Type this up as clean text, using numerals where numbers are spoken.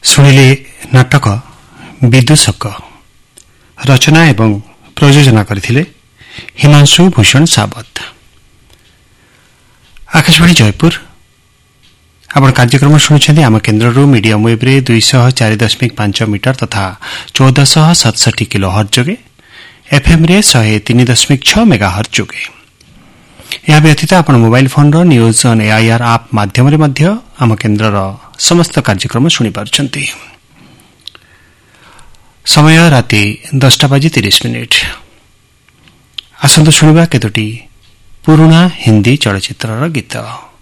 ଶୁଣିଲେ ନାଟକ ବିଦୂଷକ ରଚନା ଏବଂ ପ୍ରଯୋଜନା କରିଥିଲେ ହିମାଂଶୁ ଭୂଷଣ ସାବତ। ଆକାଶବାଣୀ ଜୟପୁର ଆପଣ କାର୍ଯ୍ୟକ୍ରମ ଶୁଣୁଛନ୍ତି ଆମ କେନ୍ଦ୍ରରୁ ମିଡିୟମ ୱେବ୍ରେ 204.5 ମିଟର ତଥା 1467 କିଲୋ ହର୍ଟ୍ଜ ଯୋଗେ ଏଫ୍ଏମ୍ରେ 103.6 ମେଗା ହର୍ଟ୍ଜ ଯୋଗେ। ଏହା ବ୍ୟତୀତ ଆପଣ ମୋବାଇଲ ଫୋନର ନ୍ୟୁଜ୍ ଅନ୍ ଏଆଇଆର୍ ଆପ୍ ମାଧ୍ୟମରେ ମଧ୍ୟ ଆମ କେନ୍ଦ୍ରର ସମସ୍ତ କାର୍ଯ୍ୟକ୍ରମ ଶୁଣିପାରୁଛନ୍ତି। ସମୟ ରାତି 10:30। ଆସନ୍ତୁ ଶୁଣିବା କେତୋଟି ପୁରୁଣା ହିନ୍ଦୀ ଚଳଚ୍ଚିତ୍ରର ଗୀତ।